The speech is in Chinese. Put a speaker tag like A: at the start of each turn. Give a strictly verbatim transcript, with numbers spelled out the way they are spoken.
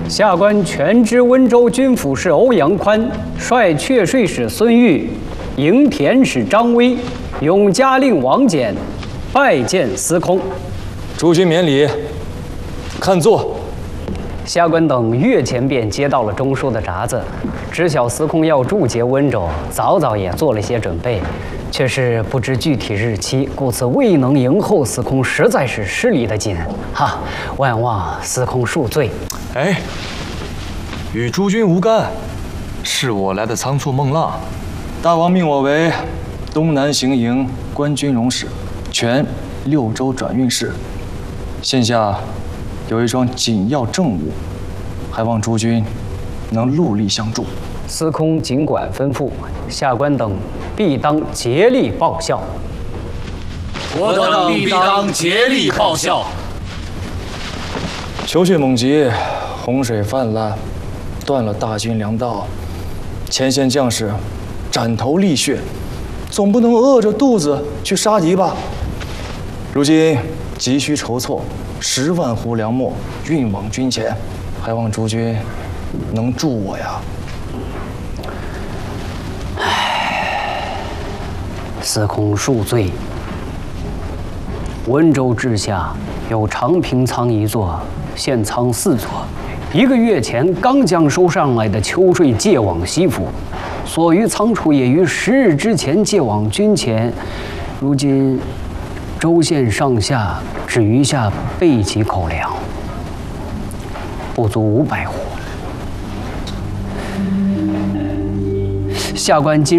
A: 下官全知温州军府使欧阳宽率阙税使孙玉、营田使张威、永嘉令王翦拜见司空。
B: 诸君免礼，看座。
A: 下官等月前便接到了中书的札子，知晓司空要驻节温州，早早也做了些准备，却是不知具体日期，故此未能迎候司空，实在是失礼的紧。哈，万望司空恕罪。
B: 哎，与诸君无干，是我来的仓促孟浪。大王命我为东南行营官军容使，全六州转运使。现下有一桩紧要政务，还望诸君能戮力相助。
A: 司空尽管吩咐，下官等必当竭力报效。
C: 我等必当竭力报效。
B: 球血猛急，洪水泛滥，断了大军粮道，前线将士斩头沥血，总不能饿着肚子去杀敌吧？如今急需筹措十万斛粮秣运往军前，还望诸君能助我呀！
A: 唉，司空恕罪。温州治下有长平仓一座，现仓四座。一个月前刚将收上来的秋税借往西府，所余仓储也于十日之前借往军前，如今州县上下只余下备给口粮，不足五百斛。下官今